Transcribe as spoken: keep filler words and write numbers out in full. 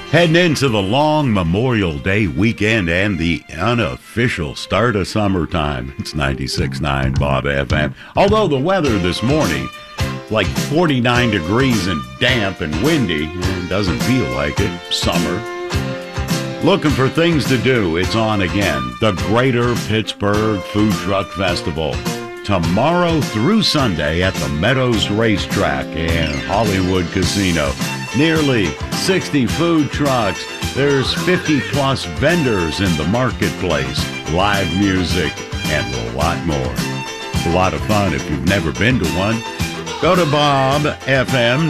Heading into the long Memorial Day weekend and the unofficial start of summertime. It's ninety-six point nine Bob F M. Although the weather this morning, like forty-nine degrees and damp and windy, and doesn't feel like it. Summer. Looking for things to do, it's on again. The Greater Pittsburgh Food Truck Festival. Tomorrow through Sunday at the Meadows Racetrack and Hollywood Casino. Nearly sixty food trucks. There's fifty plus vendors in the marketplace. Live music and a lot more. It's a lot of fun if you've never been to one. Go to Bob F M